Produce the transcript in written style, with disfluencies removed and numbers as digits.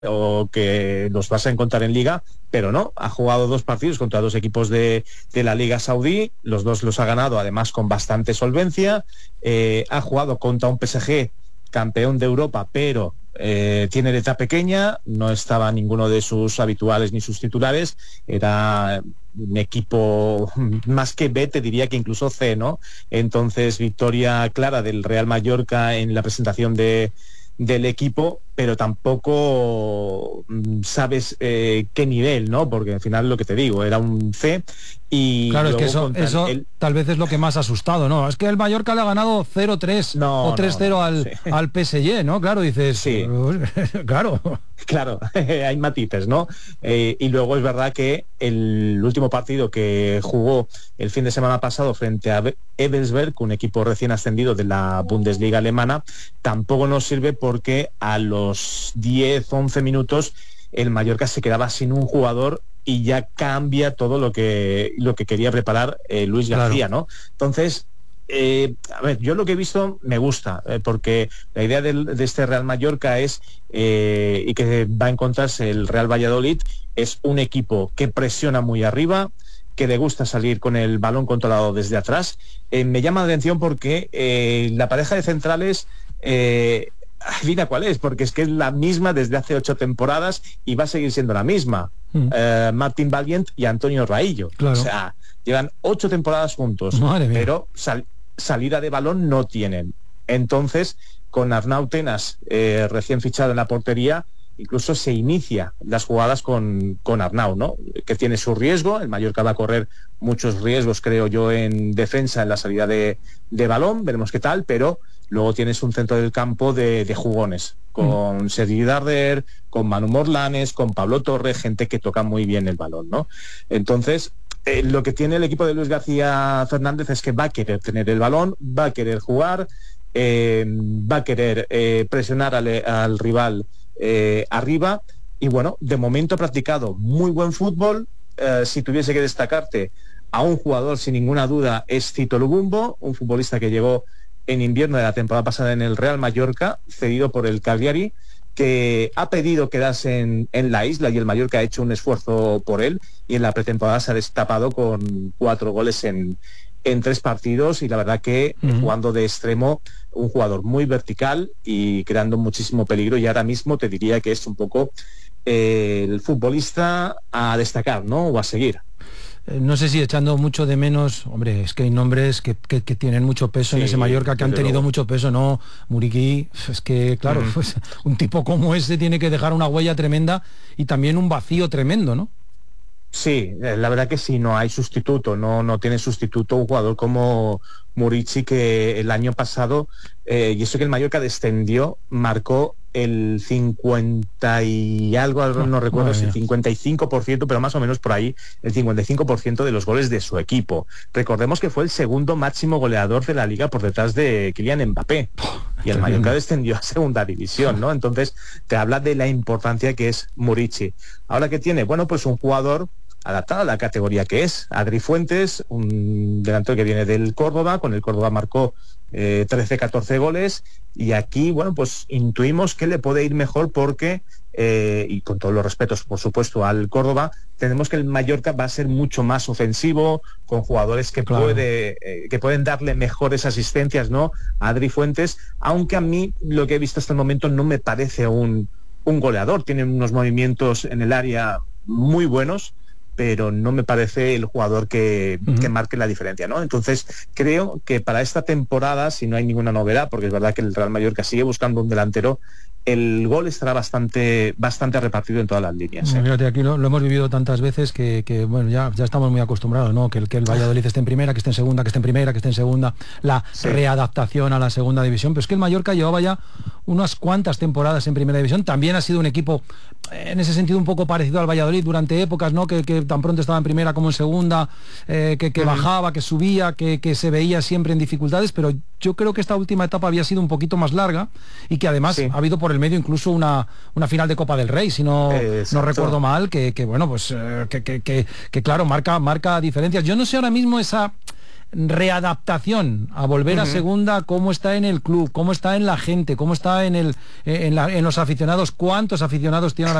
o que los vas a encontrar en Liga, pero no, ha jugado 2 partidos contra 2 equipos de la Liga Saudí, los 2 los ha ganado además con bastante solvencia, ha jugado contra un PSG campeón de Europa, pero tiene letra pequeña, no estaba ninguno de sus habituales ni sus titulares, era un equipo más que B, te diría que incluso C, ¿no? Entonces, victoria clara del Real Mallorca en la presentación del equipo, pero tampoco sabes qué nivel, ¿no? Porque al final, lo que te digo, era un C. Y claro, es que eso tal vez es lo que más ha asustado, ¿no? Es que el Mallorca le ha ganado 0-3 o 3-0 al PSG, ¿no? Claro, dices, sí. Claro, hay matices, ¿no? Y luego es verdad que el último partido que jugó el fin de semana pasado frente a Ebelsberg, un equipo recién ascendido de la Bundesliga alemana, tampoco nos sirve porque a los 10-11 minutos el Mallorca se quedaba sin un jugador y ya cambia todo lo que quería preparar Luis García, claro, ¿no? Entonces, a ver, yo lo que he visto me gusta, porque la idea de este Real Mallorca es, y que va a encontrarse el Real Valladolid, es un equipo que presiona muy arriba, que le gusta salir con el balón controlado desde atrás. Me llama la atención porque la pareja de centrales... adivina cuál es, porque es que es la misma desde hace 8 temporadas y va a seguir siendo la misma. Martín Valiant y Antonio Raillo. Claro. O sea, llevan 8 temporadas juntos, pero salida de balón no tienen. Entonces, con Arnau Tenas recién fichado en la portería, incluso se inicia las jugadas con Arnau, ¿no? Que tiene su riesgo. El Mallorca va a correr muchos riesgos, creo yo, en defensa, en la salida de balón, veremos qué tal, pero luego tienes un centro del campo de jugones, con Sergi Darder, con Manu Morlanes, con Pablo Torre, gente que toca muy bien el balón, ¿no? Entonces, lo que tiene el equipo de Luis García Fernández es que va a querer tener el balón, va a querer jugar, va a querer presionar al rival arriba, y bueno, de momento ha practicado muy buen fútbol. Si tuviese que destacarte a un jugador, sin ninguna duda, es Cito Lubumbo, un futbolista que llegó en invierno de la temporada pasada en el Real Mallorca, cedido por el Cagliari, que ha pedido quedarse en la isla, y el Mallorca ha hecho un esfuerzo por él, y en la pretemporada se ha destapado con 4 goles en 3 partidos, y la verdad que jugando de extremo, un jugador muy vertical y creando muchísimo peligro, y ahora mismo te diría que es un poco el futbolista a destacar, ¿no? O a seguir. No sé si echando mucho de menos, hombre, es que hay nombres que tienen mucho peso, sí, en ese Mallorca, que han tenido luego mucho peso, ¿no? Muriqui, es que, claro, pues, un tipo como ese tiene que dejar una huella tremenda y también un vacío tremendo, ¿no? Sí, la verdad que sí, no hay sustituto, no tiene sustituto un jugador como Muriqui, que el año pasado, y eso que el Mallorca descendió, marcó el 50 y algo, no recuerdo si el 55%, pero más o menos por ahí, el 55% de los goles de su equipo. Recordemos que fue el segundo máximo goleador de la liga por detrás de Kylian Mbappé, y el Mallorca descendió a segunda división, ¿no? Entonces te habla de la importancia que es Muriqui. Ahora, ¿qué tiene? Bueno, pues un jugador adaptado a la categoría que es. Adri Fuentes, un delantero que viene del Córdoba, con el Córdoba marcó 13-14 goles, y aquí, bueno, pues intuimos que le puede ir mejor porque, y con todos los respetos, por supuesto, al Córdoba, tenemos que el Mallorca va a ser mucho más ofensivo, con jugadores que, claro, que pueden darle mejores asistencias, ¿no? A Adri Fuentes, aunque a mí lo que he visto hasta el momento no me parece un goleador. Tiene unos movimientos en el área muy buenos, pero no me parece el jugador que marque la diferencia, ¿no? Entonces, creo que para esta temporada, si no hay ninguna novedad, porque es verdad que el Real Mallorca sigue buscando un delantero, el gol estará bastante repartido en todas las líneas. Fíjate, aquí lo hemos vivido tantas veces que bueno, ya estamos muy acostumbrados, ¿no? Que el Valladolid esté en primera, que esté en segunda, que esté en primera, que esté en segunda, la readaptación a la segunda división, pero es que el Mallorca llevaba ya unas cuantas temporadas en primera división. También ha sido un equipo en ese sentido un poco parecido al Valladolid durante épocas, ¿no? Que tan pronto estaba en primera como en segunda, que bajaba, que subía, que se veía siempre en dificultades, pero yo creo que esta última etapa había sido un poquito más larga, y que además ha habido por el medio incluso una final de Copa del Rey, si no recuerdo mal, que bueno, pues que claro, marca diferencias. Yo no sé ahora mismo readaptación a volver a segunda, cómo está en el club, cómo está en la gente, cómo está en los aficionados, cuántos aficionados tiene ahora